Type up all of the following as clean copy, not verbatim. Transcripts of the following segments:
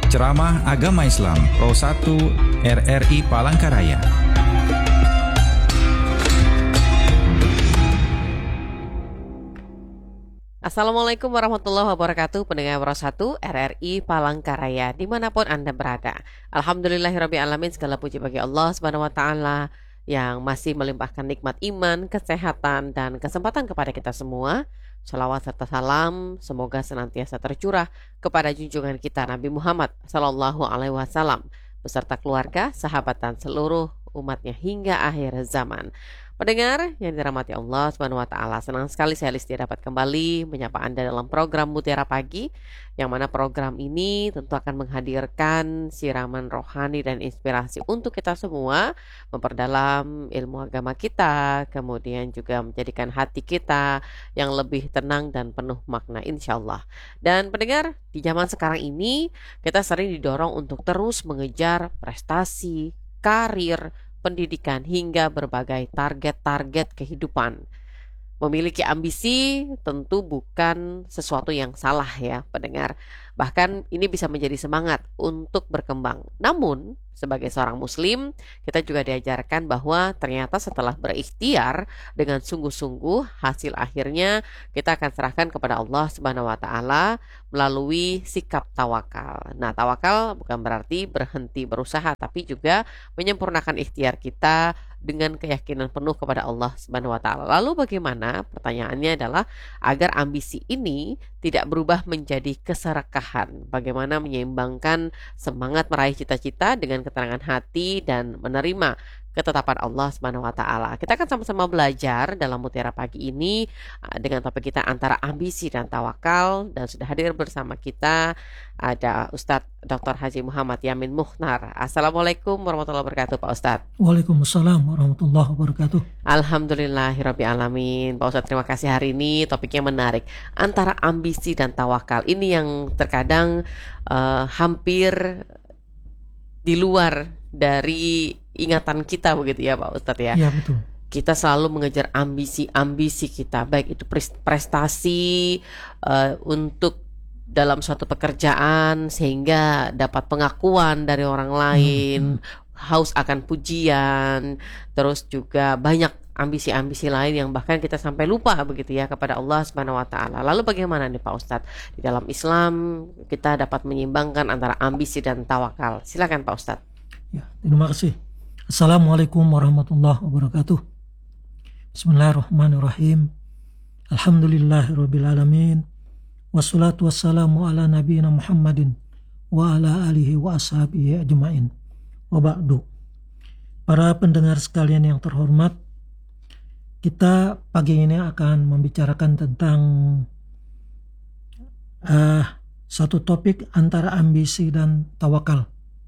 Ceramah Agama Islam Pro 1 RRI Palangkaraya. Assalamualaikum warahmatullahi wabarakatuh, pendengar Pro 1 RRI Palangkaraya dimanapun Anda berada. Alhamdulillahirrabbilalamin, segala puji bagi Allah Subhanahu wa Ta'ala yang masih melimpahkan nikmat iman, kesehatan, dan kesempatan kepada kita semua. Shalawat serta salam semoga senantiasa tercurah kepada junjungan kita Nabi Muhammad Sallallahu Alaihi Wasallam beserta keluarga, sahabat, dan seluruh umatnya hingga akhir zaman. Pendengar yang dirahmati Allah Subhanahu wa Ta'ala, senang sekali saya Listi dapat kembali menyapa Anda dalam program Mutiara Pagi, yang mana program ini tentu akan menghadirkan siraman rohani dan inspirasi untuk kita semua memperdalam ilmu agama kita, kemudian juga menjadikan hati kita yang lebih tenang dan penuh makna insya Allah. Dan pendengar, di zaman sekarang ini kita sering didorong untuk terus mengejar prestasi, karir, pendidikan, hingga berbagai target-target kehidupan. Memiliki ambisi tentu bukan sesuatu yang salah ya pendengar. Bahkan ini bisa menjadi semangat untuk berkembang. Namun sebagai seorang muslim, kita juga diajarkan bahwa ternyata setelah berikhtiar dengan sungguh-sungguh, hasil akhirnya kita akan serahkan kepada Allah Subhanahu wa Ta'ala melalui sikap tawakal. Nah, tawakal bukan berarti berhenti berusaha, tapi juga menyempurnakan ikhtiar kita dengan keyakinan penuh kepada Allah Subhanahu wa Ta'ala. Lalu bagaimana? Pertanyaannya adalah agar ambisi ini tidak berubah menjadi keserakahan. Bagaimana menyeimbangkan semangat meraih cita-cita dengan ketenangan hati dan menerima ketetapan Allah Subhanahu wa Ta'ala. Kita akan sama-sama belajar dalam Mutiara Pagi ini dengan topik kita antara ambisi dan tawakal, dan sudah hadir bersama kita ada Ustadz Dr. Haji Muhammad Yamin Muhtar. Assalamualaikum warahmatullahi wabarakatuh Pak Ustadz. Waalaikumsalam warahmatullahi wabarakatuh. Alhamdulillahirrabbilalamin. Pak Ustadz, terima kasih. Hari ini topiknya menarik, antara ambisi dan tawakal. Ini yang terkadang hampir di luar dari ingatan kita begitu ya Pak Ustadz ya. Iya betul. Kita selalu mengejar ambisi kita, baik itu prestasi untuk dalam suatu pekerjaan sehingga dapat pengakuan dari orang lain, haus akan pujian, terus juga banyak ambisi-ambisi lain yang bahkan kita sampai lupa begitu ya kepada Allah Subhanahu wa Ta'ala. Lalu bagaimana nih Pak Ustadz, di dalam Islam kita dapat menyeimbangkan antara ambisi dan tawakal? Silakan Pak Ustadz. Ya, terima kasih. Assalamualaikum warahmatullahi wabarakatuh. Bismillahirrahmanirrahim. Alhamdulillahirrabbilalamin. Wassalatu wassalamu ala nabiyina Muhammadin wa ala alihi wa ashabihi ajma'in. Wa ba'du. Para pendengar sekalian yang terhormat, kita pagi ini akan membicarakan tentang satu topik antara ambisi dan tawakal.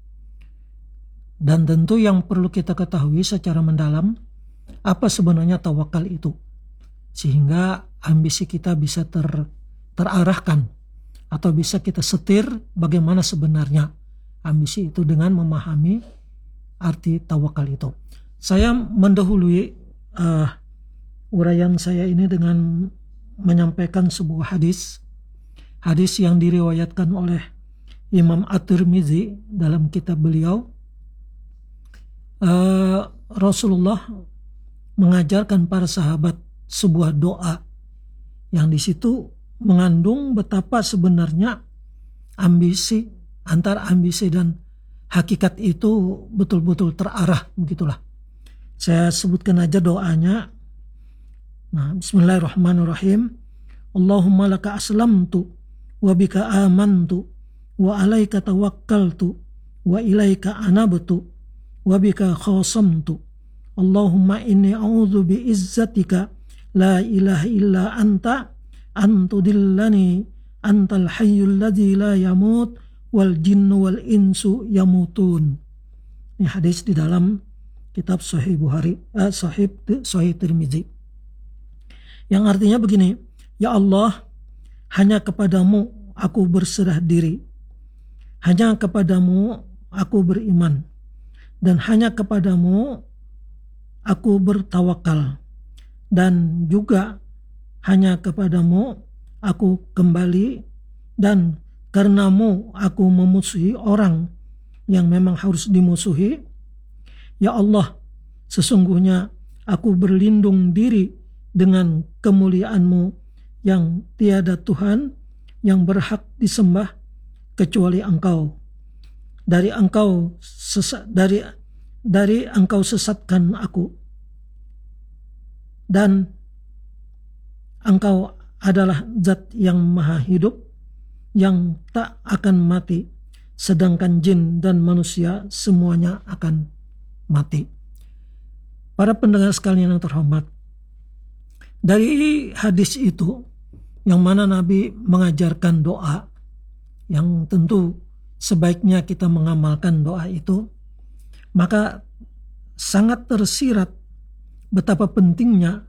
Dan tentu yang perlu kita ketahui secara mendalam, apa sebenarnya tawakal itu, sehingga ambisi kita bisa terarahkan atau bisa kita setir bagaimana sebenarnya ambisi itu dengan memahami arti tawakal itu. Saya mendahului uraian saya ini dengan menyampaikan sebuah hadis yang diriwayatkan oleh Imam At-Tirmizi dalam kitab beliau. Rasulullah mengajarkan para sahabat sebuah doa yang di situ mengandung betapa sebenarnya ambisi, antara ambisi dan hakikat itu betul-betul terarah, begitulah. Saya sebutkan aja doanya. Nah, bismillahirrahmanirrahim. Allahumma laka aslamtu wa bika amantu wa alaika tawakkaltu wa ilaika anabtu wa bika khasamtu. Allahumma inni a'udzu bi'izzatika la ilaha illa anta antudillani antal hayyul ladzi la yamut wal jinnu wal insu yamutun. Ini hadis di dalam kitab Sahih Bukhari, Sahih Tirmizi. Yang artinya begini, ya Allah, hanya kepadamu aku berserah diri, hanya kepadamu aku beriman, dan hanya kepadamu aku bertawakal, dan juga hanya kepadamu aku kembali, dan karenamu aku memusuhi orang yang memang harus dimusuhi. Ya Allah, sesungguhnya aku berlindung diri dengan kemuliaan-Mu yang tiada Tuhan yang berhak disembah kecuali Engkau. Dari Engkau sesatkan aku, dan Engkau adalah zat yang maha hidup, yang tak akan mati, sedangkan jin dan manusia semuanya akan mati. Para pendengar sekalian yang terhormat, dari hadis itu yang mana Nabi mengajarkan doa, yang tentu sebaiknya kita mengamalkan doa itu, maka sangat tersirat betapa pentingnya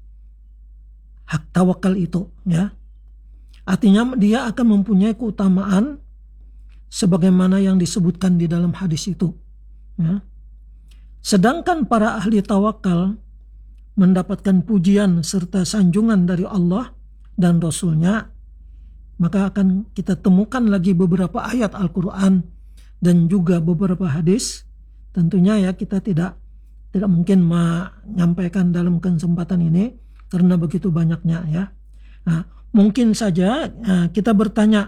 hak tawakal itu, ya. Artinya dia akan mempunyai keutamaan sebagaimana yang disebutkan di dalam hadis itu, ya. Sedangkan para ahli tawakal mendapatkan pujian serta sanjungan dari Allah dan Rasul-Nya, maka akan kita temukan lagi beberapa ayat Al-Quran dan juga beberapa hadis. Tentunya ya kita tidak mungkin menyampaikan dalam kesempatan ini karena begitu banyaknya, ya. Nah, mungkin saja kita bertanya,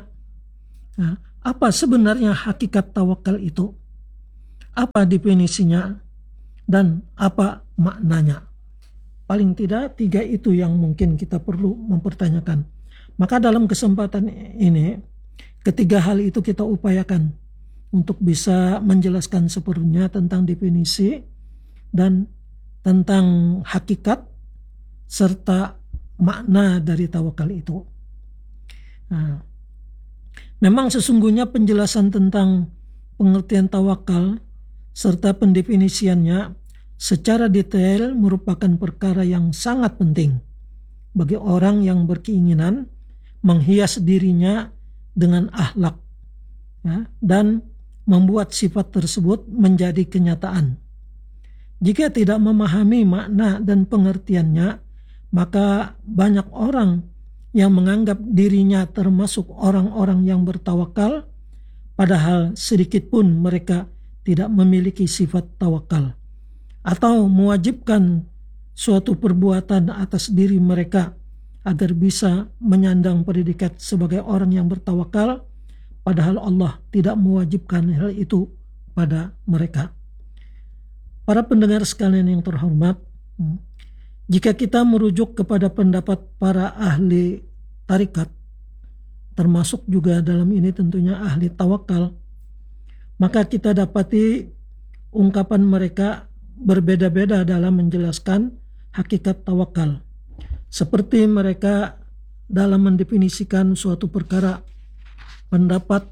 apa sebenarnya hakikat tawakal itu? Apa definisinya? Dan apa maknanya? Paling tidak 3 itu yang mungkin kita perlu mempertanyakan. Maka dalam kesempatan ini, ketiga hal itu kita upayakan untuk bisa menjelaskan sepenuhnya tentang definisi dan tentang hakikat serta makna dari tawakal itu. Nah, memang sesungguhnya penjelasan tentang pengertian tawakal serta pendefinisiannya secara detail merupakan perkara yang sangat penting bagi orang yang berkeinginan menghias dirinya dengan akhlak, ya, dan membuat sifat tersebut menjadi kenyataan. Jika tidak memahami makna dan pengertiannya, maka banyak orang yang menganggap dirinya termasuk orang-orang yang bertawakal, padahal sedikit pun mereka tidak memiliki sifat tawakal, atau mewajibkan suatu perbuatan atas diri mereka agar bisa menyandang predikat sebagai orang yang bertawakal, padahal Allah tidak mewajibkan hal itu pada mereka. Para pendengar sekalian yang terhormat, jika kita merujuk kepada pendapat para ahli tarikat, termasuk juga dalam ini tentunya ahli tawakal, maka kita dapati ungkapan mereka berbeda-beda dalam menjelaskan hakikat tawakal. Seperti mereka dalam mendefinisikan suatu perkara, pendapat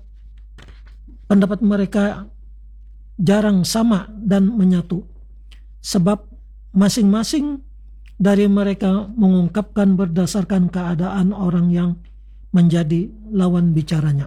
mereka jarang sama dan menyatu, sebab masing-masing dari mereka mengungkapkan berdasarkan keadaan orang yang menjadi lawan bicaranya.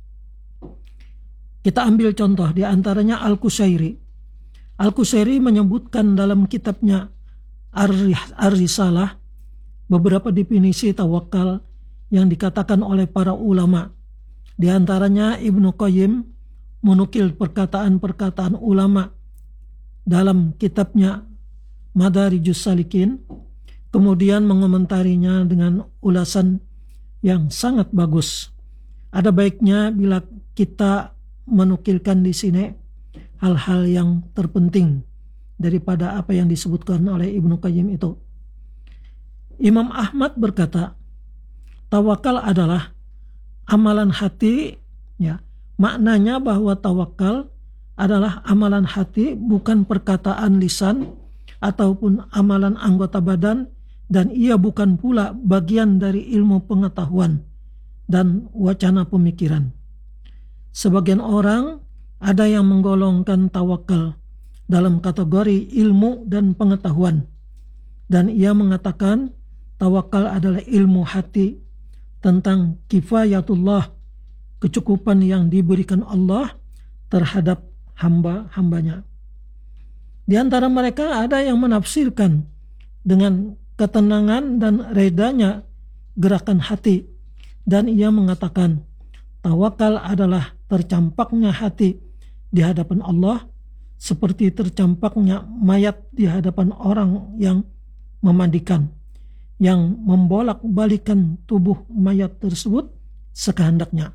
Kita ambil contoh di antaranya Al-Qusairi. Al-Qusairi menyebutkan dalam kitabnya Ar-Risalah beberapa definisi tawakal yang dikatakan oleh para ulama. Di antaranya Ibnu Qayyim menukil perkataan-perkataan ulama dalam kitabnya Madarijus Salikin, kemudian mengomentarinya dengan ulasan yang sangat bagus. Ada baiknya bila kita menukilkan di sini hal-hal yang terpenting daripada apa yang disebutkan oleh Ibnu Qayyim itu. Imam Ahmad berkata, tawakal adalah amalan hati, ya. Maknanya bahwa tawakal adalah amalan hati, bukan perkataan lisan ataupun amalan anggota badan, dan ia bukan pula bagian dari ilmu pengetahuan dan wacana pemikiran. Sebagian orang ada yang menggolongkan tawakal dalam kategori ilmu dan pengetahuan, dan ia mengatakan tawakal adalah ilmu hati tentang kifayatullah, kecukupan yang diberikan Allah terhadap hamba-hambanya. Di antara mereka ada yang menafsirkan dengan ketenangan dan redanya gerakan hati, dan ia mengatakan tawakal adalah tercampaknya hati di hadapan Allah seperti tercampaknya mayat di hadapan orang yang memandikan, yang membolak-balikan tubuh mayat tersebut sekehendaknya.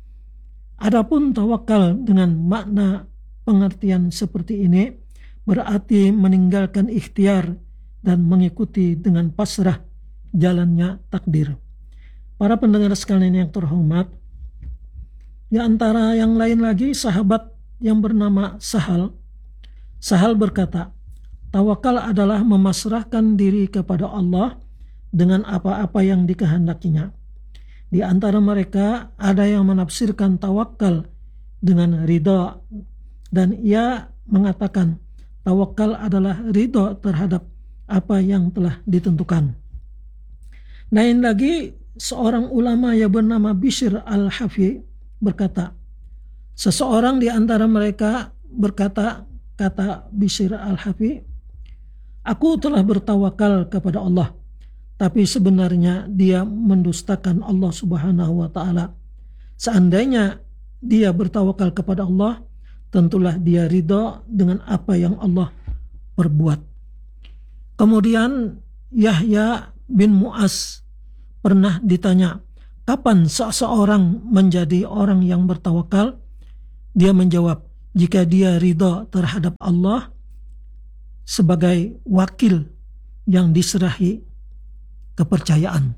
Adapun tawakal dengan makna pengertian seperti ini berarti meninggalkan ikhtiar dan mengikuti dengan pasrah jalannya takdir. Para pendengar sekalian yang terhormat, di antara yang lain lagi sahabat yang bernama Sahal berkata, tawakal adalah memasrahkan diri kepada Allah dengan apa-apa yang dikehendakinya. Di antara mereka ada yang menafsirkan tawakal dengan ridha, dan ia mengatakan tawakal adalah ridha terhadap apa yang telah ditentukan. Lain lagi, seorang ulama yang bernama Bishr al-Hafi berkata, seseorang di antara mereka berkata, kata Bishr al-Hafi, aku telah bertawakal kepada Allah, tapi sebenarnya dia mendustakan Allah Subhanahu wa Ta'ala. Seandainya dia bertawakal kepada Allah, tentulah dia ridha dengan apa yang Allah perbuat. Kemudian Yahya bin Mu'az pernah ditanya, kapan seseorang menjadi orang yang bertawakal? Dia menjawab, jika dia ridha terhadap Allah sebagai wakil yang diserahi kepercayaan.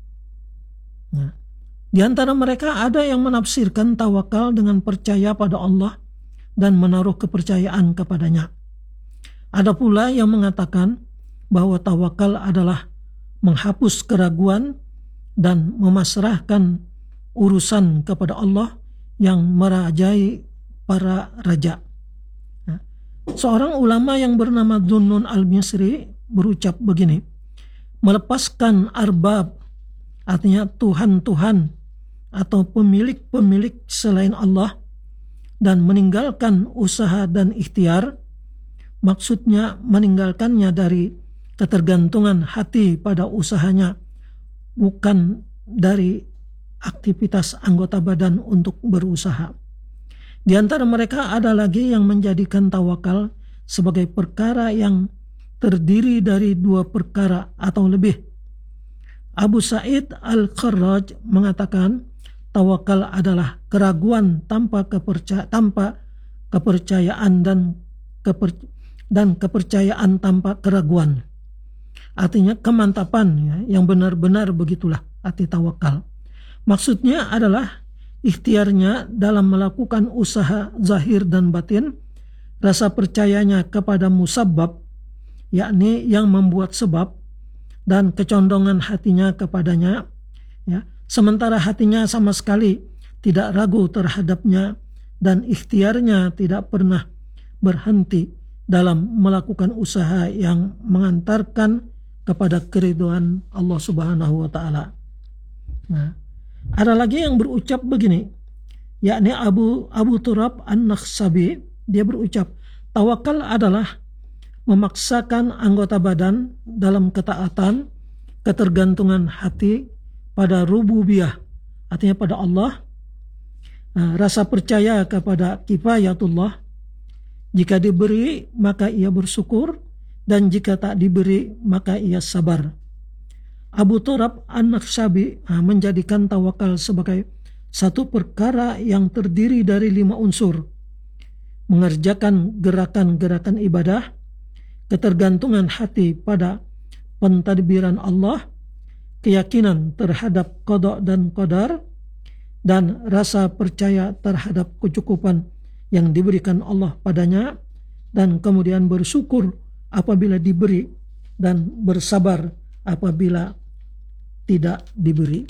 Nah, di antara mereka ada yang menafsirkan tawakal dengan percaya pada Allah dan menaruh kepercayaan kepadanya. Ada pula yang mengatakan bahwa tawakal adalah menghapus keraguan dan memasrahkan urusan kepada Allah yang merajai para raja. Nah, seorang ulama yang bernama Dhunnun al-Misri berucap begini, melepaskan arbab, artinya Tuhan-Tuhan atau pemilik-pemilik selain Allah, dan meninggalkan usaha dan ikhtiar, maksudnya meninggalkannya dari ketergantungan hati pada usahanya, bukan dari aktivitas anggota badan untuk berusaha. Di antara mereka ada lagi yang menjadikan tawakal sebagai perkara yang terdiri dari dua perkara atau lebih. Abu Sa'id Al-Kharraj mengatakan tawakal adalah keraguan tanpa kepercayaan dan kepercayaan tanpa keraguan. Artinya kemantapan, ya, yang benar-benar begitulah arti tawakal. Maksudnya adalah ikhtiarnya dalam melakukan usaha zahir dan batin, rasa percayanya kepada musabbab, yakni yang membuat sebab, dan kecondongan hatinya kepadanya, ya, sementara hatinya sama sekali tidak ragu terhadapnya dan ikhtiarnya tidak pernah berhenti dalam melakukan usaha yang mengantarkan kepada keridhaan Allah Subhanahu wa Ta'ala. Nah, ada lagi yang berucap begini, yakni Abu Turab An-Nakhsabi. Dia berucap, tawakal adalah memaksakan anggota badan dalam ketaatan, ketergantungan hati pada rububiyah, artinya pada Allah, rasa percaya kepada kifayatullah. Jika diberi maka ia bersyukur, dan jika tak diberi maka ia sabar. Abu Turab An-Nakhsabi menjadikan tawakal sebagai satu perkara yang terdiri dari 5 unsur: mengerjakan gerakan-gerakan ibadah, ketergantungan hati pada pentadbiran Allah, keyakinan terhadap qada dan qadar, dan rasa percaya terhadap kecukupan yang diberikan Allah padanya, dan kemudian bersyukur apabila diberi dan bersabar apabila tidak diberi.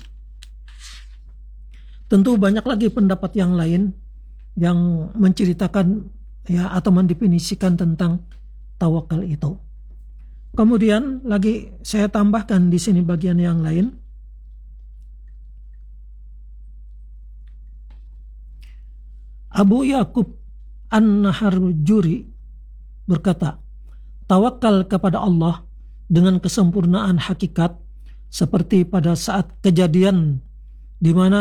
Tentu banyak lagi pendapat yang lain yang menceritakan, ya, atau mendefinisikan tentang tawakal itu. Kemudian lagi saya tambahkan di sini bagian yang lain. Abu Yaqub An-Naharjuri berkata, tawakal kepada Allah dengan kesempurnaan hakikat seperti pada saat kejadian di mana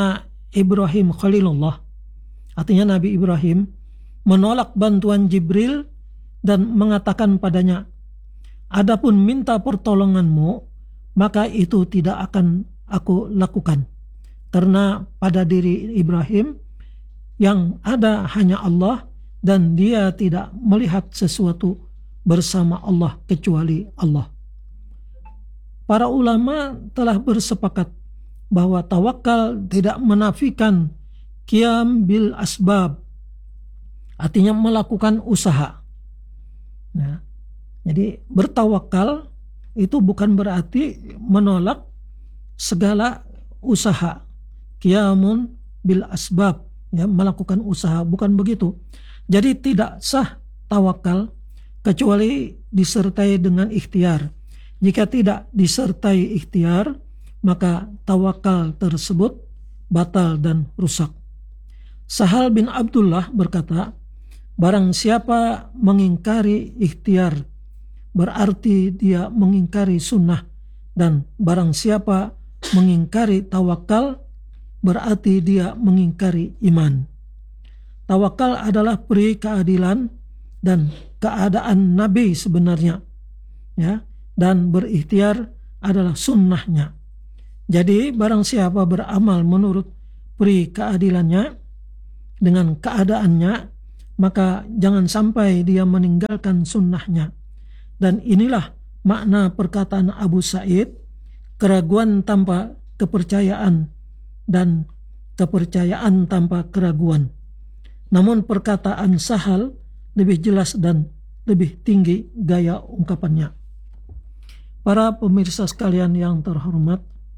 Ibrahim Khalilullah, artinya Nabi Ibrahim, menolak bantuan Jibril dan mengatakan padanya, adapun minta pertolonganmu, maka itu tidak akan aku lakukan. Karena pada diri Ibrahim yang ada hanya Allah dan dia tidak melihat sesuatu bersama Allah kecuali Allah. Para ulama telah bersepakat bahwa tawakal tidak menafikan qiyam bil asbab, artinya melakukan usaha. Nah, jadi bertawakal itu bukan berarti menolak segala usaha. Qiyamun bil asbab, ya, melakukan usaha, bukan begitu. Jadi tidak sah tawakal kecuali disertai dengan ikhtiar. Jika tidak disertai ikhtiar, maka tawakal tersebut batal dan rusak. Sahal bin Abdullah berkata, barang siapa mengingkari ikhtiar, berarti dia mengingkari sunnah, dan barang siapa mengingkari tawakal, berarti dia mengingkari iman. Tawakal adalah peri keadilan dan keadaan Nabi sebenarnya, ya, dan berikhtiar adalah sunnahnya. Jadi barang siapa beramal menurut peri keadilannya dengan keadaannya, maka jangan sampai dia meninggalkan sunnahnya. Dan inilah makna perkataan Abu Sa'id, keraguan tanpa kepercayaan dan kepercayaan tanpa keraguan. Namun perkataan Sahal lebih jelas dan lebih tinggi gaya ungkapannya. Para pemirsa sekalian yang terhormat,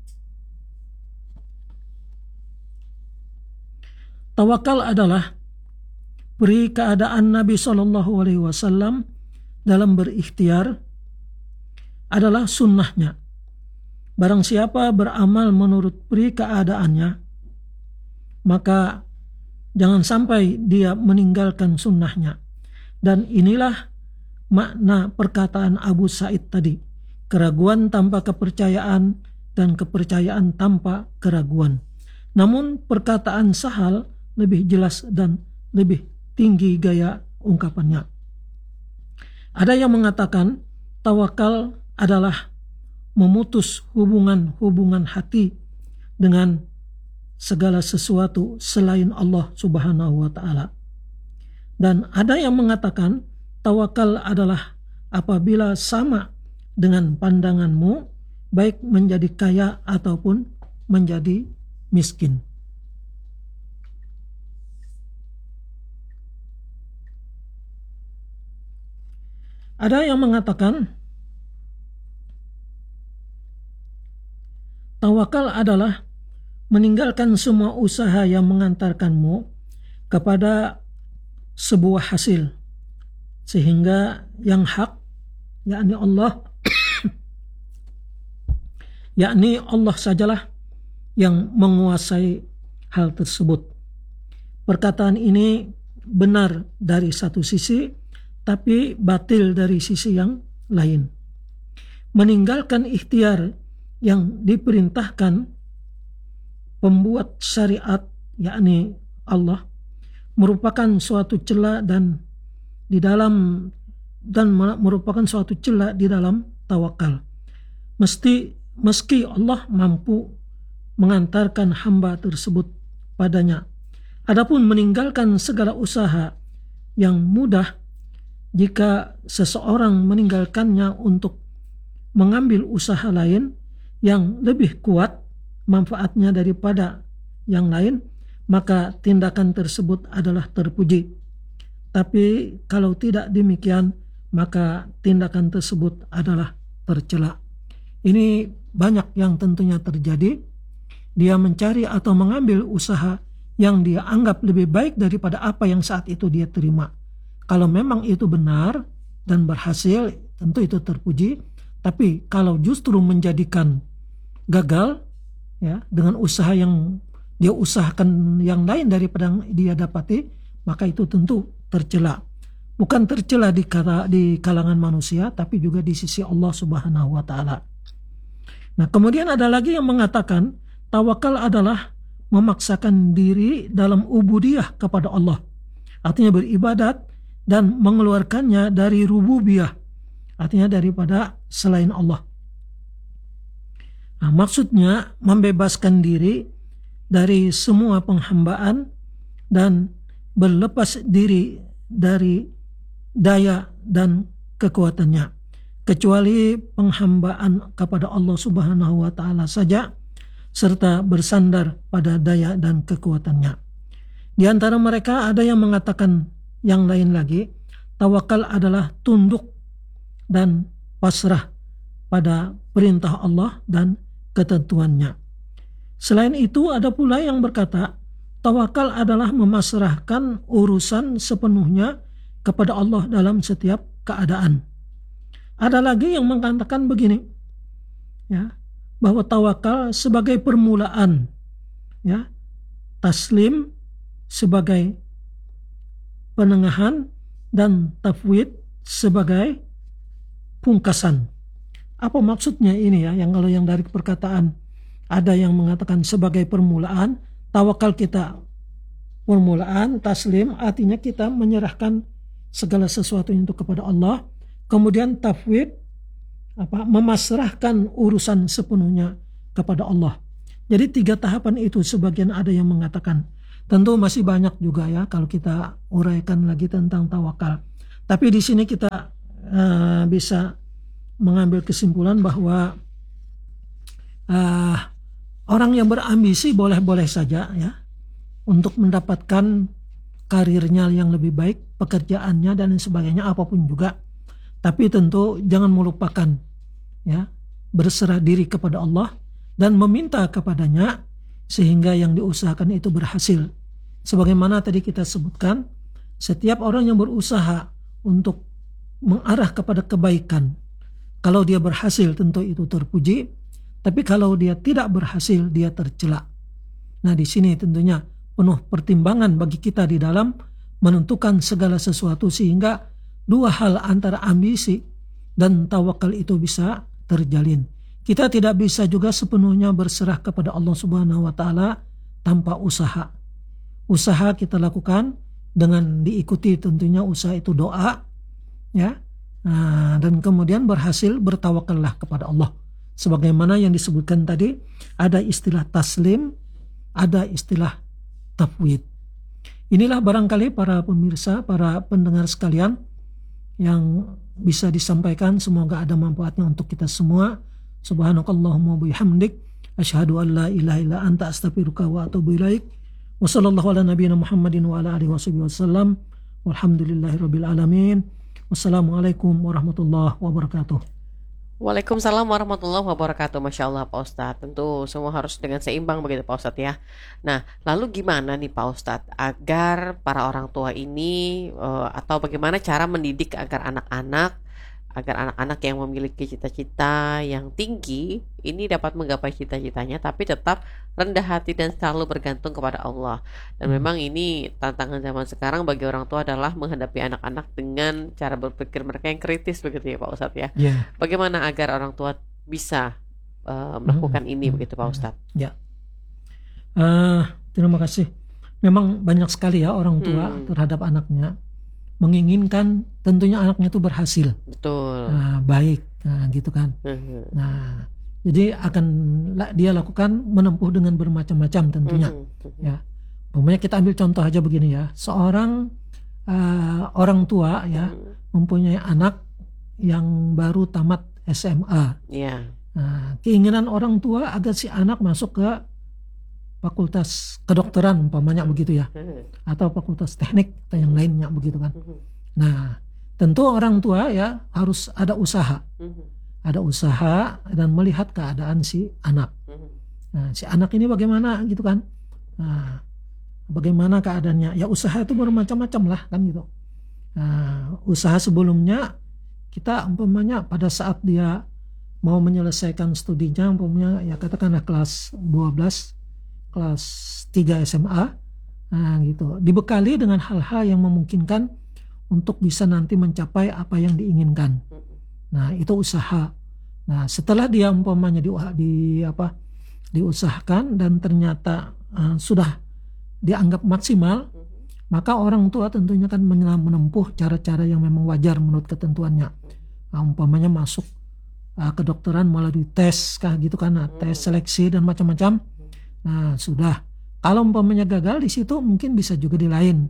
tawakal adalah peri keadaan Nabi SAW dalam berikhtiar, adalah sunnahnya. Barang siapa beramal menurut peri keadaannya, maka jangan sampai dia meninggalkan sunnahnya. Dan inilah makna perkataan Abu Sa'id tadi, keraguan tanpa kepercayaan dan kepercayaan tanpa keraguan. Namun perkataan Sahal lebih jelas dan lebih tinggi gaya ungkapannya. Ada yang mengatakan tawakal adalah memutus hubungan hati dengan segala sesuatu selain Allah Subhanahu wa Ta'ala. Dan ada yang mengatakan tawakal adalah apabila sama dengan pandanganmu, baik menjadi kaya ataupun menjadi miskin. Ada yang mengatakan tawakal adalah meninggalkan semua usaha yang mengantarkanmu kepada sebuah hasil, sehingga yang hak, yakni Allah yakni Allah sajalah yang menguasai hal tersebut. Perkataan ini benar dari satu sisi, tapi batil dari sisi yang lain. Meninggalkan ikhtiar yang diperintahkan pembuat syariat, yakni Allah, merupakan suatu celah merupakan suatu celah di dalam tawakal. Meski Allah mampu mengantarkan hamba tersebut padanya. Adapun meninggalkan segala usaha yang mudah, jika seseorang meninggalkannya untuk mengambil usaha lain yang lebih kuat manfaatnya daripada yang lain, maka tindakan tersebut adalah terpuji. Tapi kalau tidak demikian, maka tindakan tersebut adalah tercela. Ini banyak yang tentunya terjadi. Dia mencari atau mengambil usaha yang dia anggap lebih baik daripada apa yang saat itu dia terima. Kalau memang itu benar dan berhasil, tentu itu terpuji. Tapi kalau justru menjadikan gagal, ya, dengan usaha yang dia usahakan yang lain daripada yang dia dapati, maka itu tentu tercela. Bukan tercela di kalangan manusia, tapi juga di sisi Allah Subhanahu wa Ta'ala. Nah, kemudian ada lagi yang mengatakan tawakal adalah memaksakan diri dalam ubudiyah kepada Allah. Artinya beribadat dan mengeluarkannya dari rububiyah, artinya daripada selain Allah. Nah, maksudnya membebaskan diri dari semua penghambaan dan berlepas diri dari daya dan kekuatannya, kecuali penghambaan kepada Allah Subhanahu wa Ta'ala saja, serta bersandar pada daya dan kekuatannya. Di antara mereka ada yang mengatakan yang lain lagi, tawakal adalah tunduk dan pasrah pada perintah Allah dan ketentuannya. Selain itu ada pula yang berkata, tawakal adalah memasrahkan urusan sepenuhnya kepada Allah dalam setiap keadaan. Ada lagi yang mengatakan begini, ya, bahwa tawakal sebagai permulaan, ya, taslim sebagai penengahan, dan tafwid sebagai pungkasan. Apa maksudnya ini ya? Kalau yang dari perkataan ada yang mengatakan sebagai permulaan, tawakal kita permulaan, taslim artinya kita menyerahkan segala sesuatu itu kepada Allah. Kemudian tafwid memasrahkan urusan sepenuhnya kepada Allah. Jadi 3 tahapan itu sebagian ada yang mengatakan. Tentu masih banyak juga ya kalau kita uraikan lagi tentang tawakal. Tapi di sini kita bisa mengambil kesimpulan bahwa orang yang berambisi boleh-boleh saja ya untuk mendapatkan karirnya yang lebih baik, pekerjaannya dan sebagainya, apapun juga. Tapi tentu jangan melupakan ya berserah diri kepada Allah dan meminta kepadanya sehingga yang diusahakan itu berhasil. Sebagaimana tadi kita sebutkan, setiap orang yang berusaha untuk mengarah kepada kebaikan, kalau dia berhasil tentu itu terpuji, tapi kalau dia tidak berhasil dia tercela. Nah, di sini tentunya penuh pertimbangan bagi kita di dalam menentukan segala sesuatu sehingga 2 hal antara ambisi dan tawakal itu bisa terjalin. Kita tidak bisa juga sepenuhnya berserah kepada Allah Subhanahu wa Ta'ala tanpa usaha. Usaha kita lakukan dengan diikuti tentunya usaha itu doa, ya. Dan kemudian berhasil bertawakallah kepada Allah. Sebagaimana yang disebutkan tadi, ada istilah taslim, ada istilah tafwid. Inilah barangkali para pemirsa, para pendengar sekalian yang bisa disampaikan, semoga ada manfaatnya untuk kita semua. Subhanakallahumma bihamdik asyhadu an la ilaha illa anta astaghfiruka wa atubu ilaik. Wa sallallahu ala nabiyyina Muhammadin wa ala alihi wasallam. Walhamdulillahirabbil alamin. Wassalamualaikum warahmatullahi wabarakatuh. Waalaikumsalam warahmatullahi wabarakatuh. Masya Allah Pak Ustadz, tentu semua harus dengan seimbang begitu Pak Ustadz ya. Nah, lalu gimana nih Pak Ustadz agar para orang tua ini atau bagaimana cara mendidik agar anak-anak yang memiliki cita-cita yang tinggi ini dapat menggapai cita-citanya tapi tetap rendah hati dan selalu bergantung kepada Allah. Dan memang ini tantangan zaman sekarang bagi orang tua adalah menghadapi anak-anak dengan cara berpikir mereka yang kritis begitu ya Pak Ustadz ya. Yeah. Bagaimana agar orang tua bisa melakukan ini begitu Pak Ustadz? Ya. Terima kasih. Memang banyak sekali ya orang tua terhadap anaknya menginginkan tentunya anaknya itu berhasil. Betul. Baik, gitu kan. Nah, jadi akan dia lakukan menempuh dengan bermacam-macam tentunya. Ya, umpamanya kita ambil contoh aja begini ya, seorang orang tua ya mempunyai anak yang baru tamat SMA. Yeah. Nah, keinginan orang tua agar si anak masuk ke fakultas kedokteran umpamanya begitu ya, atau fakultas teknik atau yang lainnya begitu kan. Nah, tentu orang tua ya harus ada usaha dan melihat keadaan si anak. Nah, si anak ini bagaimana gitu kan. Nah, bagaimana keadaannya, ya usaha itu bermacam-macam lah kan gitu. Nah, usaha sebelumnya kita umpamanya pada saat dia mau menyelesaikan studinya umpamanya ya katakanlah kelas 12, kelas 3 SMA, nah gitu, dibekali dengan hal-hal yang memungkinkan untuk bisa nanti mencapai apa yang diinginkan. Nah, itu usaha. Nah, setelah dia umpamanya diusahakan dan ternyata sudah dianggap maksimal, maka orang tua tentunya kan menempuh cara-cara yang memang wajar menurut ketentuannya. Umpamanya masuk kedokteran melalui tes gitu kan, tes seleksi dan macam-macam. Nah sudah, kalau umpamanya gagal di situ mungkin bisa juga di lain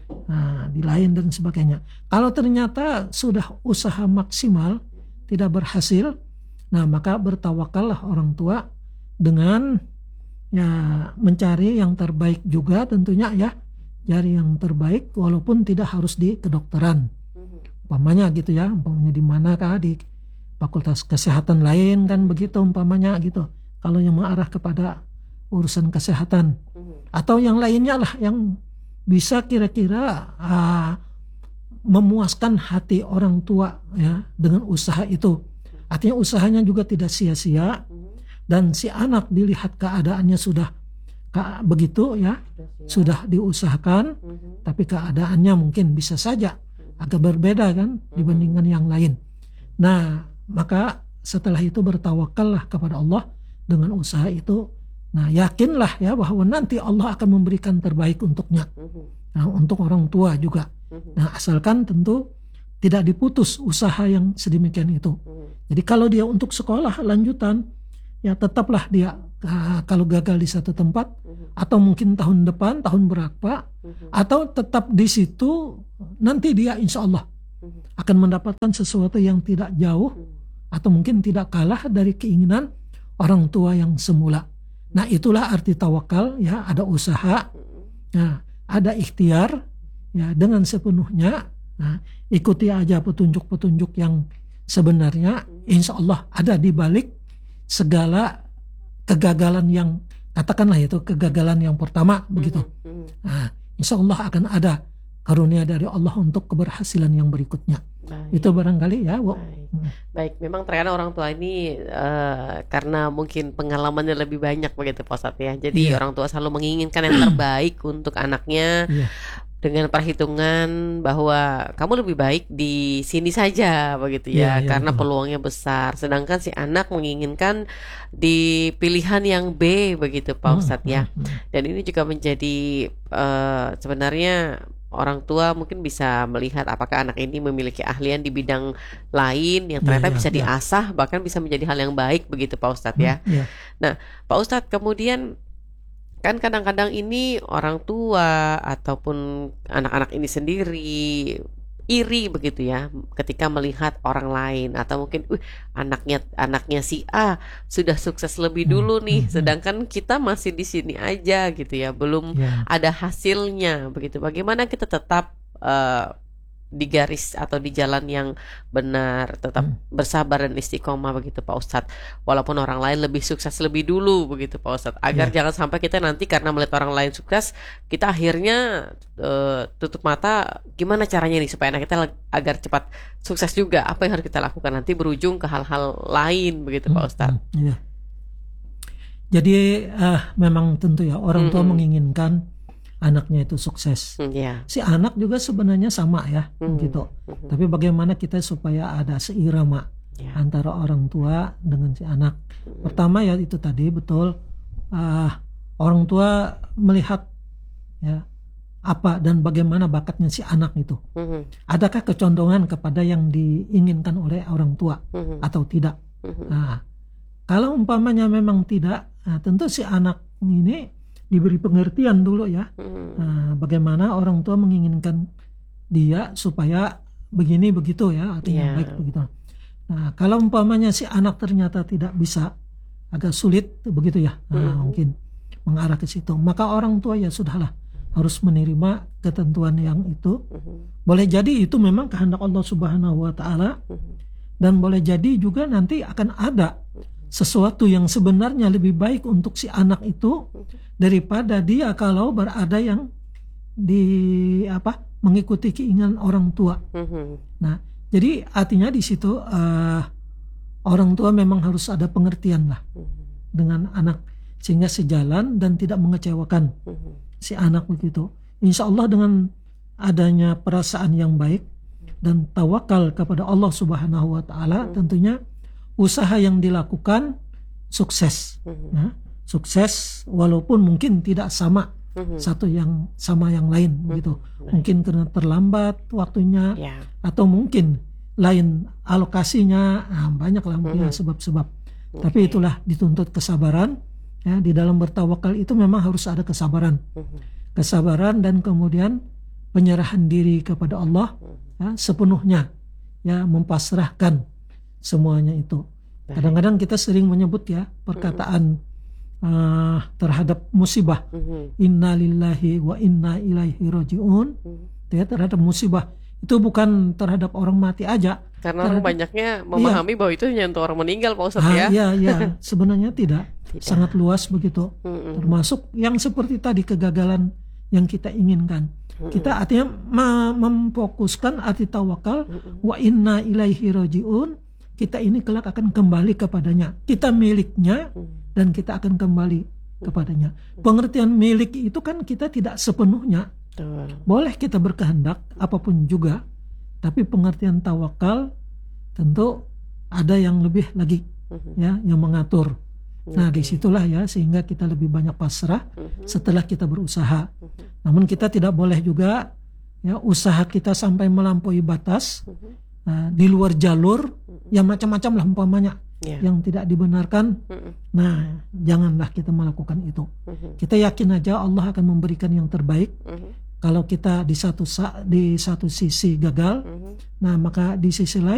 dan sebagainya. Kalau ternyata sudah usaha maksimal tidak berhasil, nah maka bertawakallah orang tua dengan ya mencari yang terbaik juga tentunya ya, cari yang terbaik walaupun tidak harus di kedokteran. Umpamanya gitu ya, umpamanya di manakah, di fakultas kesehatan lain kan begitu umpamanya gitu. Kalau yang mengarah kepada urusan kesehatan atau yang lainnya lah yang bisa kira-kira memuaskan hati orang tua ya dengan usaha itu. Artinya usahanya juga tidak sia-sia dan si anak dilihat keadaannya sudah begitu ya, sudah diusahakan, tapi keadaannya mungkin bisa saja agak berbeda kan dibandingkan yang lain. Nah, maka setelah itu bertawakallah kepada Allah dengan usaha itu. Nah, yakinlah ya bahwa nanti Allah akan memberikan terbaik untuknya. Nah, untuk orang tua juga. Nah, asalkan tentu tidak diputus usaha yang sedemikian itu. Jadi kalau dia untuk sekolah lanjutan, ya tetaplah dia kalau gagal di satu tempat atau mungkin tahun depan, tahun berapa, atau tetap di situ, nanti dia insya Allah akan mendapatkan sesuatu yang tidak jauh atau mungkin tidak kalah dari keinginan orang tua yang semula. Nah, itulah arti tawakal ya, ada usaha, nah, ada ikhtiar ya dengan sepenuhnya. Nah, ikuti aja petunjuk-petunjuk yang sebenarnya, insya Allah ada di balik segala kegagalan yang, katakanlah itu kegagalan yang pertama begitu. Nah, insya Allah akan ada karunia dari Allah untuk keberhasilan yang berikutnya. Itu barangkali ya. Baik, memang terkadang orang tua ini karena mungkin pengalamannya lebih banyak begitu Pak Ustadz ya. Jadi orang tua selalu menginginkan yang terbaik untuk anaknya. Dengan perhitungan bahwa kamu lebih baik di sini saja begitu ya, karena peluangnya besar. Sedangkan si anak menginginkan di pilihan yang B begitu Pak Ustadz ya. Dan ini juga menjadi sebenarnya orang tua mungkin bisa melihat apakah anak ini memiliki ahlian di bidang lain yang ternyata bisa diasah, bahkan bisa menjadi hal yang baik begitu Pak Ustadz ya. Nah Pak Ustadz, kemudian kan kadang-kadang ini orang tua ataupun anak-anak ini sendiri iri begitu ya ketika melihat orang lain, atau mungkin anaknya si A sudah sukses lebih dulu nih, sedangkan kita masih di sini aja gitu ya, belum ada hasilnya begitu. Bagaimana kita tetap di garis atau di jalan yang benar, tetap bersabar dan istiqomah begitu Pak Ustadz, walaupun orang lain lebih sukses lebih dulu begitu Pak Ustadz, agar jangan sampai kita nanti karena melihat orang lain sukses kita akhirnya tutup mata. Gimana caranya nih supaya anak kita agar cepat sukses juga? Apa yang harus kita lakukan nanti berujung ke hal-hal lain begitu Pak Ustadz? Jadi memang tentu ya orang tua menginginkan anaknya itu sukses. Si anak juga sebenarnya sama ya, gitu. Tapi bagaimana kita supaya ada seirama antara orang tua dengan si anak. Pertama ya itu tadi betul, orang tua melihat ya apa dan bagaimana bakatnya si anak itu. Adakah kecondongan kepada yang diinginkan oleh orang tua atau tidak? Nah, kalau umpamanya memang tidak, nah, tentu si anak ini diberi pengertian dulu ya, bagaimana orang tua menginginkan dia supaya begini begitu ya, artinya baik begitu. Nah, kalau umpamanya si anak ternyata tidak bisa, agak sulit begitu ya, mungkin mengarah ke situ, maka orang tua ya sudahlah harus menerima ketentuan yang itu. Boleh jadi itu memang kehendak Allah Subhanahu wa Ta'ala, dan boleh jadi juga nanti akan ada sesuatu yang sebenarnya lebih baik untuk si anak itu daripada dia kalau berada yang mengikuti keinginan orang tua. Nah, jadi artinya di situ orang tua memang harus ada pengertian lah dengan anak sehingga sejalan dan tidak mengecewakan si anak begitu. Insya Allah dengan adanya perasaan yang baik dan tawakal kepada Allah Subhanahu wa Ta'ala, tentunya usaha yang dilakukan sukses. Nah, sukses walaupun mungkin tidak sama satu yang sama yang lain begitu. Mungkin karena terlambat waktunya atau mungkin lain alokasinya, banyaklah mungkin sebab-sebab. Tapi itulah dituntut kesabaran. Ya, di dalam bertawakal itu memang harus ada kesabaran. Kesabaran dan kemudian penyerahan diri kepada Allah ya, sepenuhnya, ya, mempasrahkan semuanya itu. Kadang-kadang kita sering menyebut ya perkataan terhadap musibah, inna lillahi wa inna ilaihi rajiun. Ya, terhadap musibah itu bukan terhadap orang mati aja. Karena orang banyaknya memahami bahwa itu hanya untuk orang meninggal, Pak Ustadz ya. Iya, sebenarnya tidak. Sangat luas begitu. Termasuk yang seperti tadi kegagalan yang kita inginkan. Kita artinya memfokuskan arti tawakal wa inna ilaihi rajiun. Kita ini kelak akan kembali kepadanya. Kita miliknya dan kita akan kembali kepadanya. Pengertian milik itu kan kita tidak sepenuhnya. Boleh kita berkehendak apapun juga, tapi pengertian tawakal tentu ada yang lebih lagi, ya, yang mengatur. Nah, disitulah ya sehingga kita lebih banyak pasrah setelah kita berusaha. Namun kita tidak boleh juga ya usaha kita sampai melampaui batas, di luar jalur, ya macam-macam lah umpamanya yang tidak dibenarkan. Nah, janganlah kita melakukan itu. Kita yakin aja Allah akan memberikan yang terbaik. Kalau kita di satu sisi gagal, nah maka di sisi lain